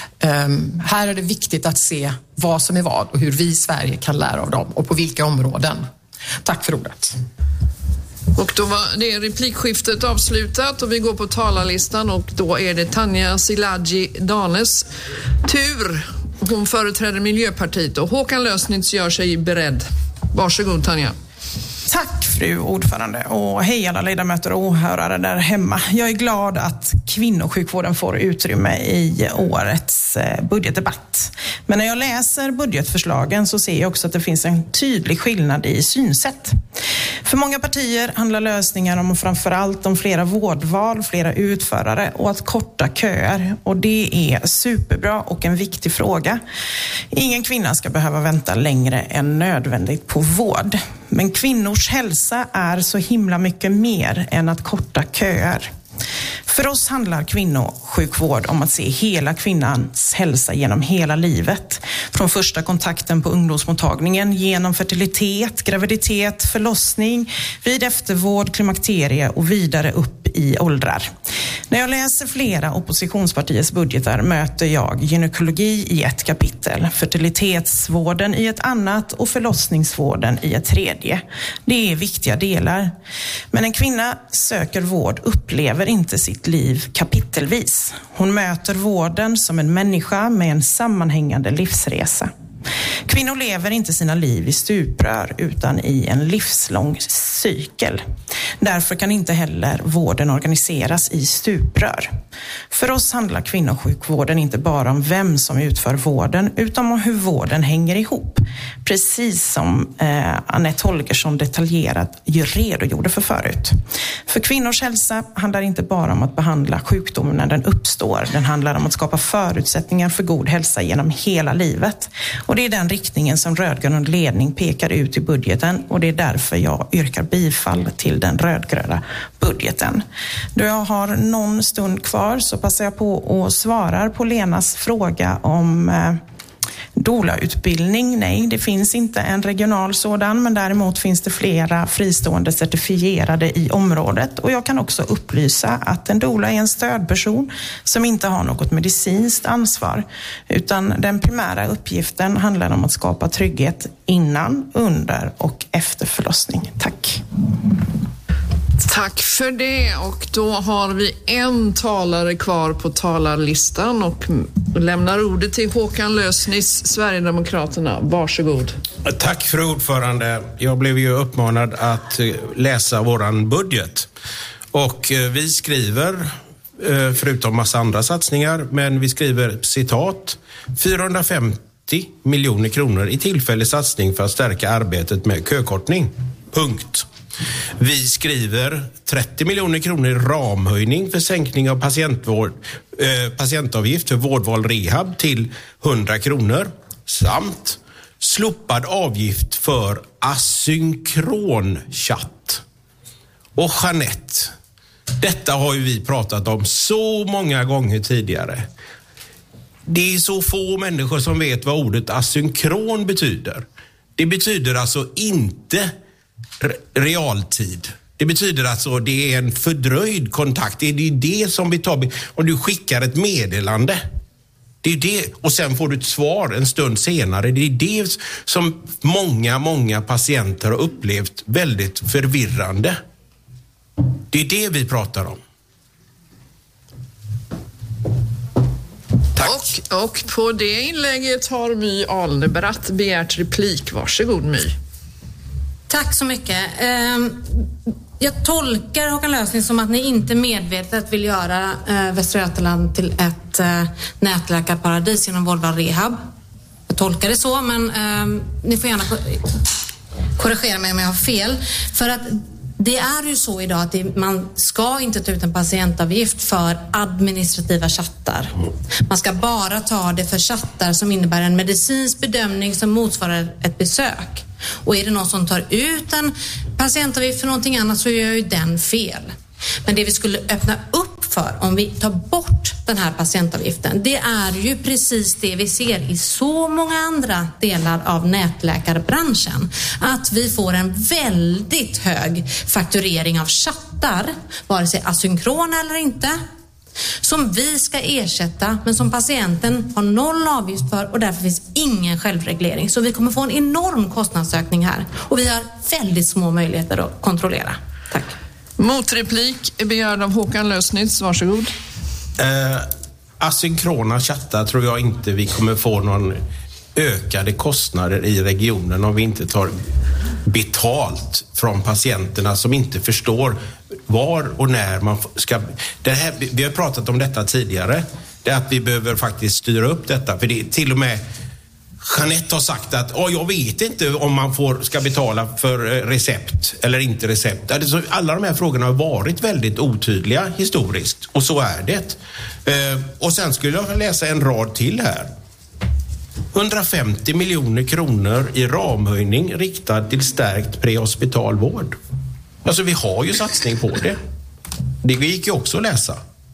Um, här är det viktigt att se vad som är vad och hur vi i Sverige kan lära av dem och på vilka områden. Tack för ordet. Och då var det replikskiftet avslutat och vi går på talarlistan och då är det Tanja Szilágyi Danes tur. Hon företräder Miljöpartiet och Håkan Lösnitz gör sig beredd. Varsågod Tanja. Tack fru ordförande och hej alla ledamöter och åhörare där hemma. Jag är glad att kvinnosjukvården får utrymme i årets budgetdebatt. Men när jag läser budgetförslagen så ser jag också att det finns en tydlig skillnad i synsätt. För många partier handlar lösningar om framförallt om flera vårdval, flera utförare och att korta köer. Och det är superbra och en viktig fråga. Ingen kvinna ska behöva vänta längre än nödvändigt på vård. Men kvinnors hälsa är så himla mycket mer än att korta köer. För oss handlar kvinnosjukvård om att se hela kvinnans hälsa genom hela livet. Från första kontakten på ungdomsmottagningen, genom fertilitet, graviditet, förlossning, vid eftervård, klimakterie och vidare upp i åldrar. När jag läser flera oppositionspartiers budgetar möter jag gynekologi i ett kapitel, fertilitetsvården i ett annat och förlossningsvården i ett tredje. Det är viktiga delar. Men en kvinna söker vård upplever inte sitt liv kapitelvis. Hon möter vården som en människa med en sammanhängande livsresa. Kvinnor lever inte sina liv i stuprör utan i en livslång cykel. Därför kan inte heller vården organiseras i stuprör. För oss handlar kvinnosjukvården inte bara om vem som utför vården utan om hur vården hänger ihop. Precis som eh, Anette Holgersson detaljerat redogjorde för förut. För kvinnors hälsa handlar inte bara om att behandla sjukdomen när den uppstår. Den handlar om att skapa förutsättningar för god hälsa genom hela livet. Och det är den riktningen som rödgrön ledning pekar ut i budgeten och det är därför jag yrkar bifall till den rödgröna budgeten. Då jag har någon stund kvar så passar jag på och svarar på Lenas fråga om eh, doula-utbildning. Nej, det finns inte en regional sådan, men däremot finns det flera fristående certifierade i området. Och jag kan också upplysa att en doula är en stödperson som inte har något medicinskt ansvar, utan den primära uppgiften handlar om att skapa trygghet innan, under och efter förlossning. Tack. Tack för det och då har vi en talare kvar på talarlistan och lämnar ordet till Håkan Lösnitz, Sverigedemokraterna. Varsågod. Tack för ordförande. Jag blev ju uppmanad att läsa våran budget och vi skriver, förutom massa andra satsningar, men vi skriver citat fyrahundrafemtio miljoner kronor i tillfällig satsning för att stärka arbetet med kökortning. Punkt. Vi skriver trettio miljoner kronor i ramhöjning för sänkning av patientvård, eh, patientavgift för vårdval rehab till hundra kronor samt slopad avgift för asynkron chatt. Och Jeanette, Detta har ju vi pratat om så många gånger tidigare. Det är så få människor som vet vad ordet asynkron betyder. Det betyder alltså inte realtid. Det betyder alltså det är en fördröjd kontakt. Det är det som vi tar. Om du skickar ett meddelande. Det är det. Och sen får du ett svar en stund senare. Det är det som många, många patienter har upplevt väldigt förvirrande. Det är det vi pratar om. Tack. Och, och på det inlägget har My Alnebratt begärt replik. Varsågod My. Tack så mycket. Jag tolkar Håkan Lösning som att ni inte medvetet vill göra Västra Götaland till ett nätläkarparadis genom Volvo Rehab. Jag tolkar det så, men ni får gärna korrigera mig om jag har fel. För att det är ju så idag att det, man ska inte ta ut en patientavgift för administrativa chattar. Man ska bara ta det för chattar som innebär en medicinsk bedömning som motsvarar ett besök. Och är det någon som tar ut en patientavgift för någonting annat så gör ju den fel. Men det vi skulle öppna upp för om vi tar bort den här patientavgiften, det är ju precis det vi ser i så många andra delar av nätläkarbranschen. Att vi får en väldigt hög fakturering av chattar, vare sig asynkrona eller inte, som vi ska ersätta men som patienten har noll avgift för och därför finns ingen självreglering. Så vi kommer få en enorm kostnadsökning här och vi har väldigt små möjligheter att kontrollera. Tack. Motreplik är begärd av Håkan Lösnitz. Varsågod. Eh, asynkrona chattar tror jag inte vi kommer få någon ökade kostnader i regionen om vi inte tar betalt från patienterna som inte förstår var och när man ska... Det här, vi har pratat om detta tidigare. Det är att vi behöver faktiskt styra upp detta. För det är till och med... Jeanette har sagt att oh, jag vet inte om man får, ska betala för recept eller inte recept. Alltså, alla de här frågorna har varit väldigt otydliga historiskt. Och så är det. Eh, och sen skulle jag läsa en rad till här. hundrafemtio miljoner kronor i ramhöjning riktad till stärkt prehospitalvård. Alltså vi har ju satsning på det. Det gick ju också att läsa.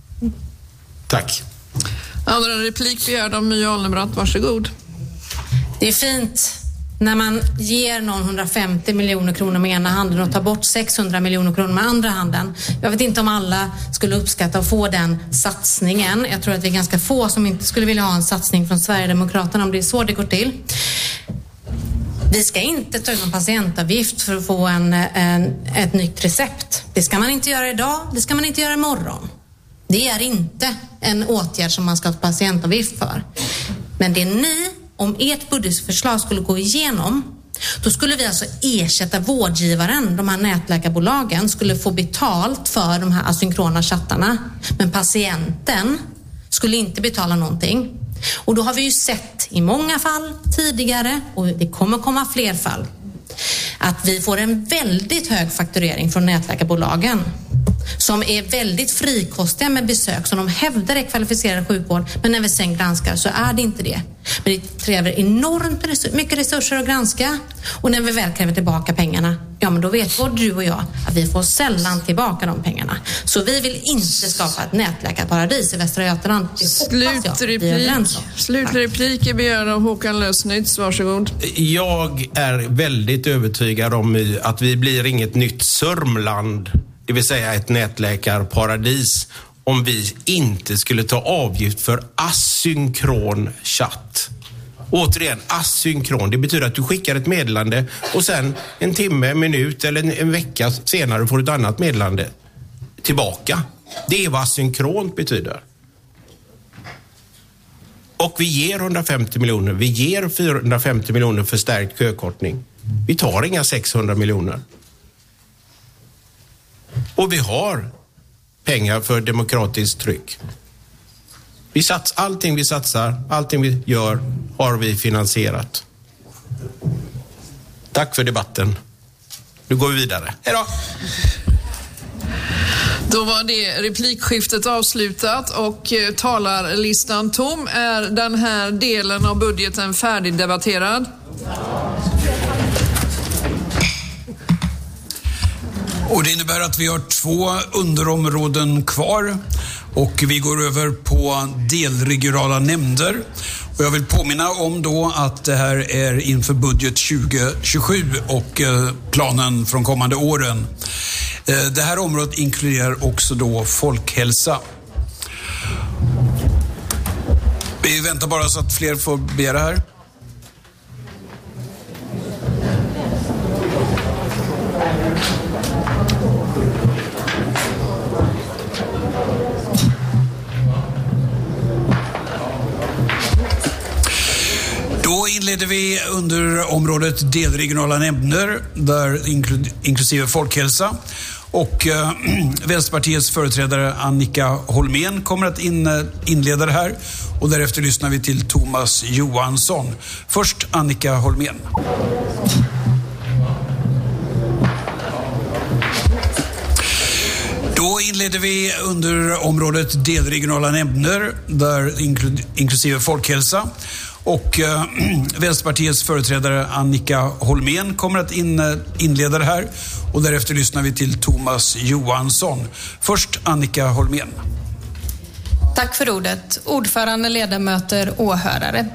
Tack. Andra replik begärd av My Alnebratt. Varsågod. Det är fint när man ger någon hundrafemtio miljoner kronor med ena handen och tar bort sexhundra miljoner kronor med andra handen. Jag vet inte om alla skulle uppskatta att få den satsningen. Jag tror att det är ganska få som inte skulle vilja ha en satsning från Sverigedemokraterna om det är så det går till. Vi ska inte ta ut en patientavgift för att få en, en, ett nytt recept. Det ska man inte göra idag, det ska man inte göra imorgon. Det är inte en åtgärd som man ska ha patientavgift för. Men det är ni... Om ert budgetförslag skulle gå igenom, då skulle vi alltså ersätta vårdgivaren, de här nätläkarbolagen, skulle få betalt för de här asynkrona chattarna. Men patienten skulle inte betala någonting. Och då har vi ju sett i många fall tidigare, och det kommer komma fler fall, att vi får en väldigt hög fakturering från nätläkarbolagen. Som är väldigt frikostiga med besök som de hävdar är kvalificerad sjukvård, men när vi sen granskar så är det inte det. Men det kräver enormt mycket resurser att granska, och när vi väl kräver tillbaka pengarna, ja men då vet både du och jag att vi får sällan tillbaka de pengarna. Så vi vill inte skapa ett nätläkarparadis i Västra Götaland. Slutreplik, Slutreplik är begärd av Håkan Lösnitz. Varsågod. Jag är väldigt övertygad om att vi blir inget nytt Sörmland, det vill säga ett nätläkarparadis, om vi inte skulle ta avgift för asynkron chatt. Återigen, asynkron, det betyder att du skickar ett meddelande och sen en timme, en minut eller en, en vecka senare får du ett annat meddelande tillbaka. Det är vad asynkront betyder. Och vi ger hundrafemtio miljoner, vi ger fyrahundrafemtio miljoner för stärkt kökortning. Vi tar inga sexhundra miljoner. Och vi har pengar för demokratiskt tryck. Vi sats, allting vi satsar, allting vi gör har vi finansierat. Tack för debatten. Nu går vi vidare. Hej då! Då var det replikskiftet avslutat och talarlistan tom. Är den här delen av budgeten färdigdebatterad? Och det innebär att vi har två underområden kvar och vi går över på delregionala nämnder. Och jag vill påminna om då att det här är inför budget tjugo tjugosju och planen från kommande åren. Det här området inkluderar också då folkhälsa. Vi väntar bara så att fler får begära här. Då inleder vi under området delregionala nämnder, där inkl- inklusive folkhälsa. Och eh, Vänsterpartiets företrädare Annika Holmén kommer att in, inleda det här. Och därefter lyssnar vi till Thomas Johansson. Först Annika Holmén. Då inleder vi under området delregionala nämnder, där inkl- inklusive folkhälsa. Och eh, Vänsterpartiets företrädare Annika Holmén kommer att in, inleda det här. Och därefter lyssnar vi till Thomas Johansson. Först Annika Holmén. Tack för ordet. Ordförande, ledamöter, åhörare.